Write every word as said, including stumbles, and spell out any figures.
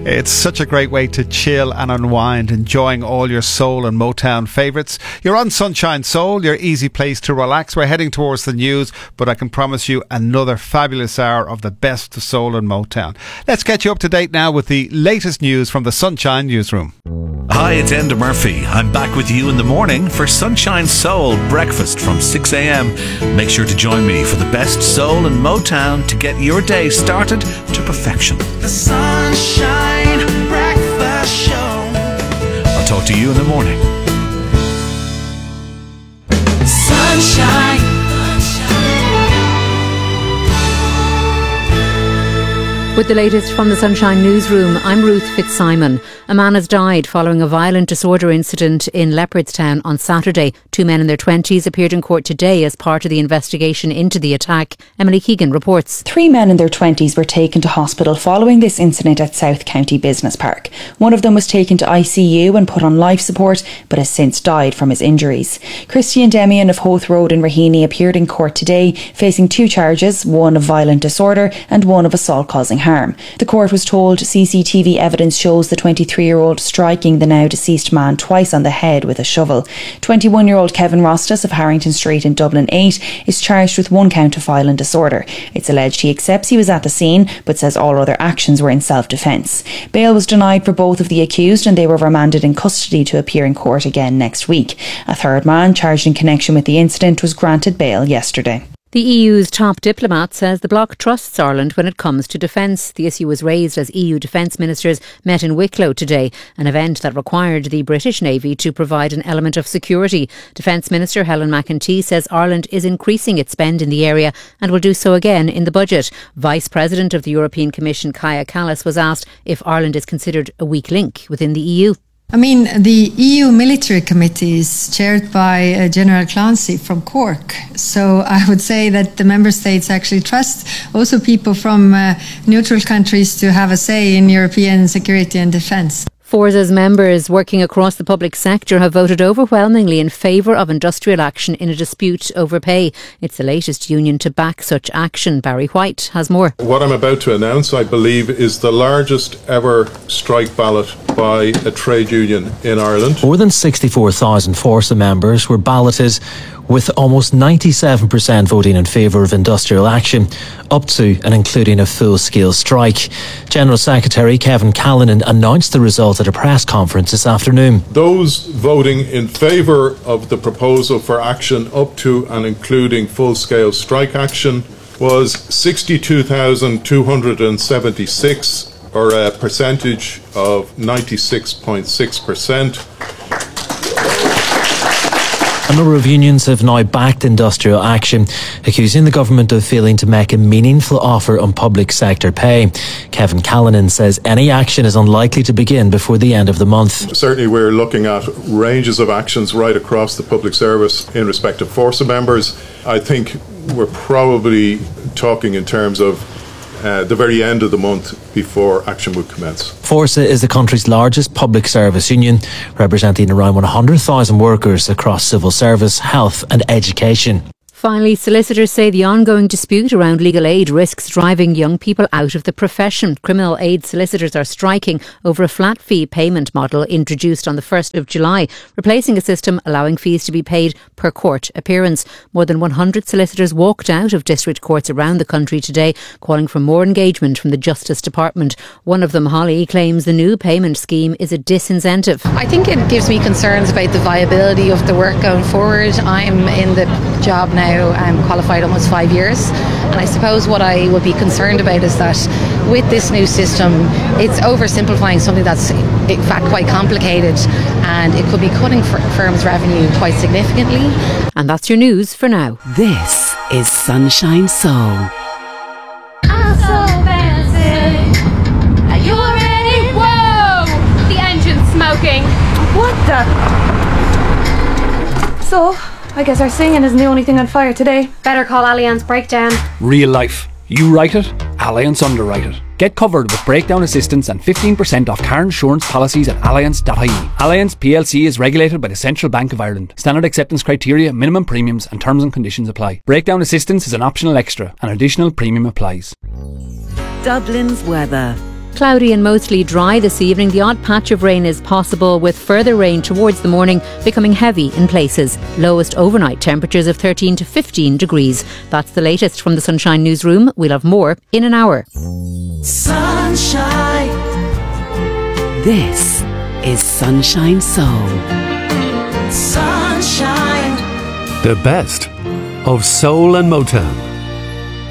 It's such a great way to chill and unwind, enjoying all your soul and Motown favourites. You're on Sunshine Soul, your easy place to relax. We're heading towards the news, but I can promise you another fabulous hour of the best of soul and Motown. Let's get you up to date now with the latest news from the Sunshine Newsroom. Hi, it's Enda Murphy. I'm back with you in the morning for Sunshine Soul breakfast from six a.m. Make sure to join me for the best soul and Motown to get your day started to perfection. The Sunshine Breakfast Show. I'll talk to you in the morning. Sunshine. With the latest from the Sunshine Newsroom, I'm Ruth Fitzsimon. A man has died following a violent disorder incident in Leopardstown on Saturday. Two men in their twenties appeared in court today as part of the investigation into the attack. Emily Keegan reports. Three men in their twenties were taken to hospital following this incident at South County Business Park. One of them was taken to I C U and put on life support, but has since died from his injuries. Christian Demian of Hoth Road in Raheny appeared in court today, facing two charges, one of violent disorder and one of assault causing harm. The court was told C C T V evidence shows the twenty-three-year-old striking the now deceased man twice on the head with a shovel. twenty-one-year-old Kevin Rostas of Harrington Street in Dublin eight is charged with one count of violent disorder. It's alleged he accepts he was at the scene, but says all other actions were in self-defence. Bail was denied for both of the accused and they were remanded in custody to appear in court again next week. A third man charged in connection with the incident was granted bail yesterday. The E U's top diplomat says the bloc trusts Ireland when it comes to defence. The issue was raised as E U defence ministers met in Wicklow today, an event that required the British Navy to provide an element of security. Defence Minister Helen McEntee says Ireland is increasing its spend in the area and will do so again in the budget. Vice President of the European Commission Kaja Kallas was asked if Ireland is considered a weak link within the E U. I mean, the E U Military Committee is chaired by uh, General Clancy from Cork. So I would say that the member states actually trust also people from uh, neutral countries to have a say in European security and defence. Forza's members working across the public sector have voted overwhelmingly in favour of industrial action in a dispute over pay. It's the latest union to back such action. Barry White has more. What I'm about to announce, I believe, is the largest ever strike ballot by a trade union in Ireland. More than sixty-four thousand Forza members were balloted, with almost ninety-seven percent voting in favour of industrial action, up to and including a full-scale strike. General Secretary Kevin Callanan announced the result at a press conference this afternoon. Those voting in favour of the proposal for action up to and including full-scale strike action was sixty-two thousand two hundred seventy-six, or a percentage of ninety-six point six percent. A number of unions have now backed industrial action, accusing the government of failing to make a meaningful offer on public sector pay. Kevin Callanan says any action is unlikely to begin before the end of the month. Certainly we're looking at ranges of actions right across the public service in respect of Forza members. I think we're probably talking in terms of Uh, the very end of the month before action would commence. Forza is the country's largest public service union, representing around one hundred thousand workers across civil service, health and education. Finally, solicitors say the ongoing dispute around legal aid risks driving young people out of the profession. Criminal aid solicitors are striking over a flat fee payment model introduced on the first of July, replacing a system allowing fees to be paid per court appearance. More than one hundred solicitors walked out of district courts around the country today, calling for more engagement from the Justice Department. One of them, Holly, claims the new payment scheme is a disincentive. I think it gives me concerns about the viability of the work going forward. I'm in the job now. I'm qualified almost five years, and I suppose what I would be concerned about is that with this new system it's oversimplifying something that's in fact quite complicated, and it could be cutting firms' revenue quite significantly. And that's your news for now. This is Sunshine Soul. I'm so fancy. Are you ready? Whoa! The engine's smoking. What the? So I guess our singing isn't the only thing on fire today. Better call Allianz Breakdown. Real life. You write it, Allianz underwrite it. Get covered with breakdown assistance and fifteen percent off car insurance policies at allianz dot I E. Allianz P L C is regulated by the Central Bank of Ireland. Standard acceptance criteria, minimum premiums and terms and conditions apply. Breakdown assistance is an optional extra. An additional premium applies. Dublin's weather. Cloudy and mostly dry this evening. The odd patch of rain is possible, with further rain towards the morning becoming heavy in places. Lowest overnight temperatures of thirteen to fifteen degrees. That's the latest from the Sunshine Newsroom. We'll have more in an hour. Sunshine. This is Sunshine Soul. Sunshine. The best of soul and Motown.